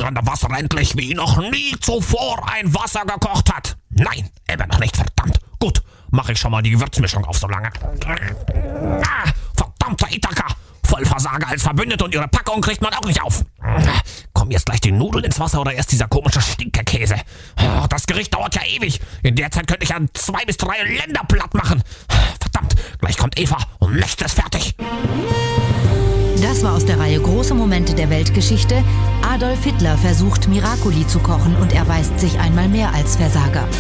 rotierende Wasser endlich wie noch nie zuvor ein Wasser gekocht hat. Nein, immer noch nicht, verdammt. Gut, mache ich schon mal die Gewürzmischung auf so lange. Verdammter Ithaka. Vollversager als Verbündete und ihre Packung kriegt man auch nicht auf. Kommen jetzt gleich die Nudeln ins Wasser oder erst dieser komische Stinkekäse? Das Gericht dauert ja ewig. In der Zeit könnte ich ja 2 bis 3 Länder platt machen. Verdammt, gleich kommt Eva und möchte es fertig. Das war aus der Reihe Große Momente der Weltgeschichte. Adolf Hitler versucht Miracoli zu kochen und erweist sich einmal mehr als Versager.